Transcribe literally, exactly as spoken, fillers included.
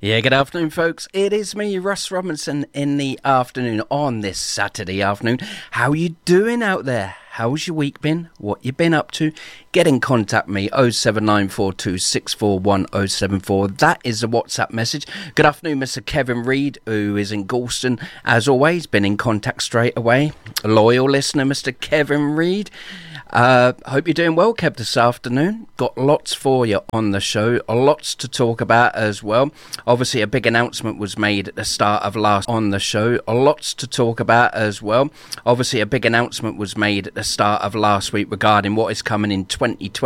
Yeah, good afternoon, folks. It is me, Russ Robinson, in the afternoon on this Saturday afternoon. How you doing out there? How's your week been? What you been up to? Get in contact with me, oh seven nine four two six four one oh seven four. That is a WhatsApp message. Good afternoon, Mister Kevin Reid, who is in Galston. As always, been in contact straight away. A loyal listener, Mister Kevin Reid. Uh, hope you're doing well, Kev, this afternoon. Got lots for you on the show, lots to talk about as well. Obviously, a big announcement was made at the start of last on the show, lots to talk about as well. Obviously, a big announcement was made at the start of last week regarding what is coming in twenty twenty.